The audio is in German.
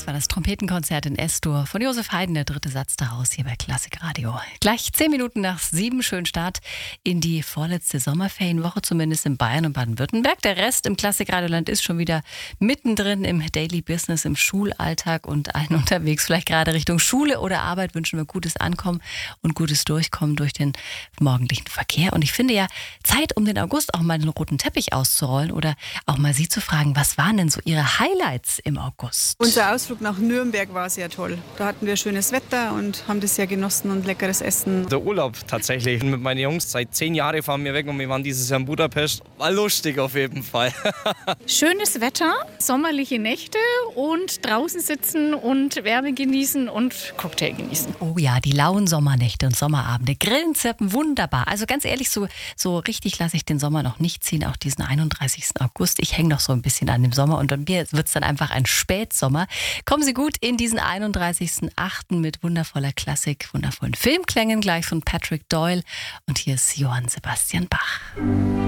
war das Trompetenkonzert in S-Dur von Josef Haydn, der dritte Satz daraus hier bei Klassik Radio. Gleich 10 Minuten nach 7, schönen Start in die vorletzte Sommerferienwoche, zumindest in Bayern und Baden-Württemberg. Der Rest im Klassik Radioland ist schon wieder mittendrin im Daily Business, im Schulalltag und allen unterwegs, vielleicht gerade Richtung Schule oder Arbeit, wünschen wir gutes Ankommen und gutes Durchkommen durch den morgendlichen Verkehr. Und ich finde ja, Zeit, um den August auch mal den roten Teppich auszurollen oder auch mal Sie zu fragen, was waren denn so Ihre Highlights im August? Unser Ausflug nach Nürnberg war sehr toll. Da hatten wir schönes Wetter und haben das sehr genossen und leckeres Essen. Der Urlaub tatsächlich. Mit meinen Jungs seit 10 Jahren fahren wir weg und wir waren dieses Jahr in Budapest. War lustig auf jeden Fall. Schönes Wetter, sommerliche Nächte und draußen sitzen und Wärme genießen und Cocktail genießen. Oh ja, die lauen Sommernächte und Sommerabende. Grillen, Zirpen, wunderbar. Also ganz ehrlich, so richtig lasse ich den Sommer noch nicht ziehen, auch diesen 31. August. Ich hänge noch so ein bisschen an dem Sommer und bei mir wird es dann einfach ein Spätsommer. Kommen Sie gut in diesen 31.08. mit wundervoller Klassik, wundervollen Filmklängen gleich von Patrick Doyle. Und hier ist Johann Sebastian Bach.